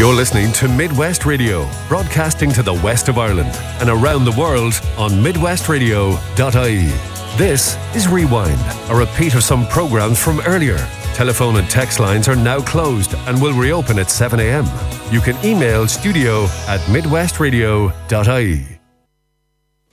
You're listening to Midwest Radio, broadcasting to the west of Ireland and around the world on midwestradio.ie. This is Rewind, a repeat of some programs from earlier. Telephone and text lines are now closed and will reopen at 7 a.m. You can email studio@midwestradio.ie.